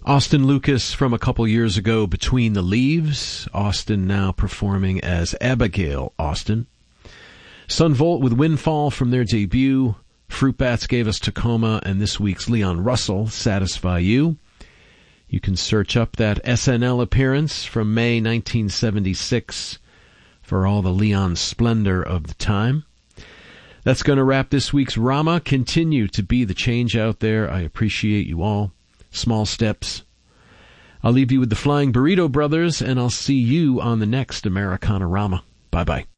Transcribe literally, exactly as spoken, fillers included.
Austin Lucas from a couple years ago, Between the Leaves. Austin now performing as Abigail Austin. Sun Volt with Windfall from their debut. Fruit Bats gave us Tacoma, and this week's Leon Russell, Satisfy You. You can search up that S N L appearance from May nineteen seventy-six for all the Leon splendor of the time. That's going to wrap this week's Rama. Continue to be the change out there. I appreciate you all. Small steps. I'll leave you with the Flying Burrito Brothers, and I'll see you on the next Americana Rama. Bye-bye.